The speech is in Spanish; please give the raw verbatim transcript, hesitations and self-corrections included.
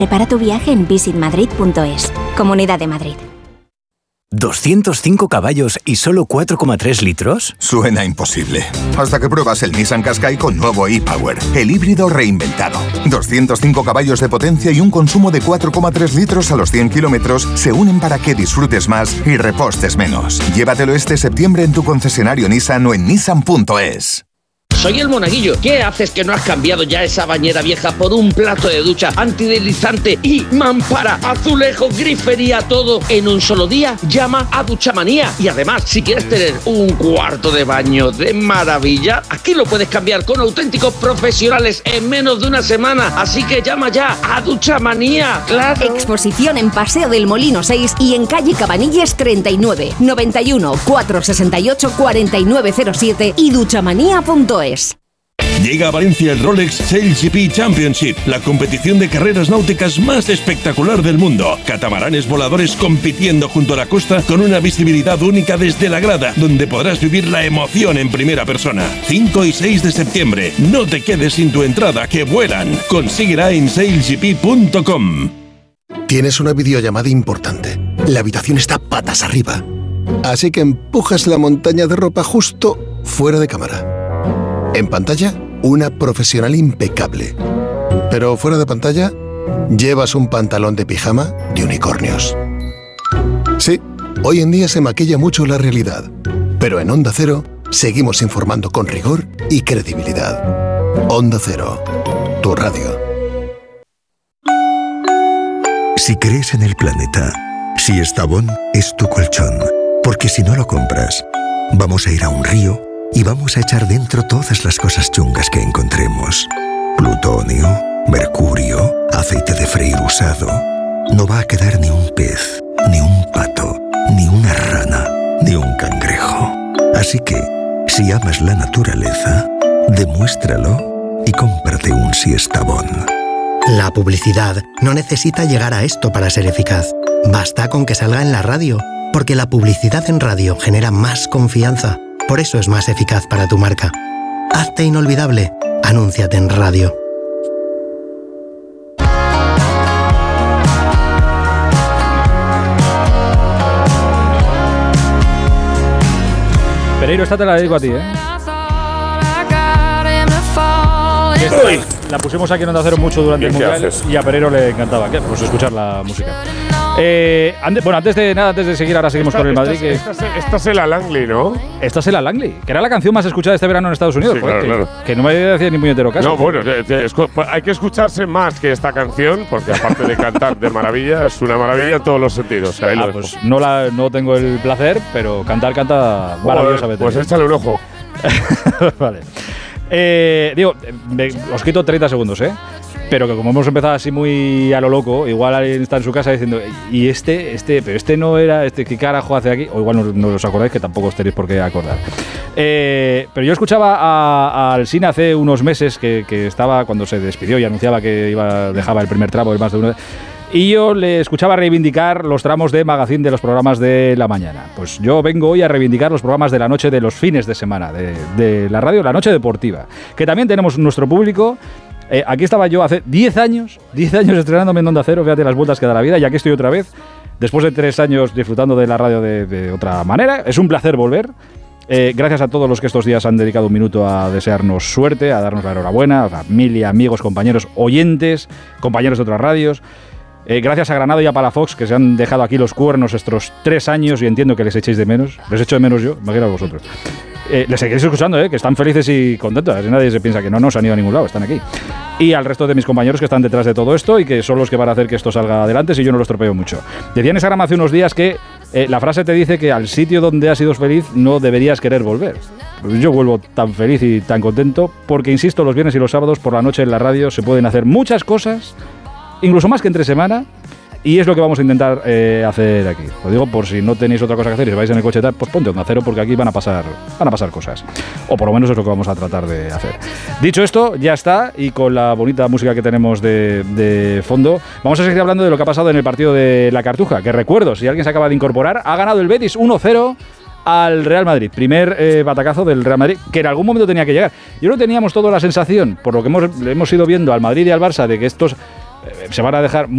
Prepara tu viaje en visit madrid punto es. Comunidad de Madrid. ¿doscientos cinco caballos y solo cuatro coma tres litros? Suena imposible. Hasta que pruebas el Nissan Qashqai con nuevo e-Power, el híbrido reinventado. doscientos cinco caballos de potencia y un consumo de cuatro coma tres litros a los cien kilómetros se unen para que disfrutes más y repostes menos. Llévatelo este septiembre en tu concesionario Nissan o en nissan punto es. Soy el Monaguillo. ¿Qué haces que no has cambiado ya esa bañera vieja por un plato de ducha antideslizante y mampara, azulejos, grifería, todo en un solo día? Llama a Duchamanía. Y además, si quieres tener un cuarto de baño de maravilla, aquí lo puedes cambiar con auténticos profesionales en menos de una semana. Así que llama ya a Duchamanía. ¡Claro! Exposición en Paseo del Molino seis y en calle Cabanilles treinta y nueve, noventa y uno, cuatrocientos sesenta y ocho, cuarenta y nueve cero siete y duchamanía punto es. Llega a Valencia el Rolex Sail G P Championship, la competición de carreras náuticas más espectacular del mundo. Catamaranes voladores compitiendo junto a la costa con una visibilidad única desde la grada, donde podrás vivir la emoción en primera persona. cinco y seis de septiembre. No te quedes sin tu entrada, que vuelan. Consíguela en sail g p punto com. Tienes una videollamada importante. La habitación está patas arriba. Así que empujas la montaña de ropa justo fuera de cámara. En pantalla, una profesional impecable. Pero fuera de pantalla, llevas un pantalón de pijama de unicornios. Sí, hoy en día se maquilla mucho la realidad. Pero en Onda Cero, seguimos informando con rigor y credibilidad. Onda Cero, tu radio. Si crees en el planeta, si Estavón es tu colchón. Porque si no lo compras, vamos a ir a un río y vamos a echar dentro todas las cosas chungas que encontremos. Plutonio, mercurio, aceite de freír usado. No va a quedar ni un pez, ni un pato, ni una rana, ni un cangrejo. Así que, si amas la naturaleza, demuéstralo y cómprate un Siestabón. La publicidad no necesita llegar a esto para ser eficaz. Basta con que salga en la radio, porque la publicidad en radio genera más confianza. Por eso es más eficaz para tu marca. Hazte inolvidable. Anúnciate en radio. Pereiro, esta te la dedico a ti, ¿eh? Uy, la pusimos aquí en Onda Cero mucho durante el Mundial y a Pereiro le encantaba. ¿Qué? Pues escuchar la música. Eh, antes, bueno, antes de nada, antes de seguir, ahora seguimos esta, con el Madrid. Esta, que esta, esta, esta es el Langley, ¿no? Esta es el Langley, que era la canción más escuchada este verano en Estados Unidos. Sí, joder, claro, que, claro. que no me hacía ni puñetero caso. No, bueno, te, te, hay que escucharse más que esta canción, porque aparte de cantar de maravilla, es una maravilla en todos los sentidos. O sea, ahí ah, lo pues no, la, no tengo el placer, pero cantar canta maravillosamente. Pues échale un ojo. Vale. Eh, digo, me, os quito treinta segundos, ¿eh? Pero que como hemos empezado así muy a lo loco, igual alguien está en su casa diciendo, y este, este, pero este no era, este, ¿qué carajo hace aquí? O igual no, no os acordáis, que tampoco os tenéis por qué acordar. Eh, pero yo escuchaba a, a Alsina hace unos meses, que, que estaba, cuando se despidió y anunciaba que iba, dejaba el primer tramo de más de uno, y yo le escuchaba reivindicar los tramos de magazine de los programas de la mañana. Pues yo vengo hoy a reivindicar los programas de la noche de los fines de semana, de, de la radio, la noche deportiva, que también tenemos nuestro público. Eh, aquí estaba yo hace diez años, diez años estrenándome en Onda Cero, fíjate las vueltas que da la vida, y aquí estoy otra vez, después de tres años disfrutando de la radio de, de otra manera. Es un placer volver. Eh, gracias a todos los que estos días han dedicado un minuto a desearnos suerte, a darnos la enhorabuena, a familia, amigos, compañeros, oyentes, compañeros de otras radios. Eh, gracias a Granado y a Palafox, que se han dejado aquí los cuernos estos tres años y entiendo que les echéis de menos. Les echo de menos yo, imaginaos vosotros. Eh, les seguiréis escuchando, eh, que están felices y contentos. Así nadie se piensa que no, no se han ido a ningún lado, están aquí. Y al resto de mis compañeros que están detrás de todo esto y que son los que van a hacer que esto salga adelante si yo no lo estropeo mucho. Decía en Instagram hace unos días que eh, la frase te dice que al sitio donde has sido feliz no deberías querer volver. Yo vuelvo tan feliz y tan contento porque, insisto, los viernes y los sábados por la noche en la radio se pueden hacer muchas cosas, incluso más que entre semana, y es lo que vamos a intentar eh, hacer aquí. Lo digo por si no tenéis otra cosa que hacer y vais en el coche tal, pues ponte Onda Cero, porque aquí van a pasar van a pasar cosas. O por lo menos es lo que vamos a tratar de hacer. Dicho esto, ya está, y con la bonita música que tenemos de, de fondo, vamos a seguir hablando de lo que ha pasado en el partido de la Cartuja, que recuerdo, si alguien se acaba de incorporar, ha ganado el Betis uno cero al Real Madrid. Primer eh, batacazo del Real Madrid, que en algún momento tenía que llegar. Yo no teníamos toda la sensación, por lo que hemos, hemos ido viendo al Madrid y al Barça, de que estos eh, se van a dejar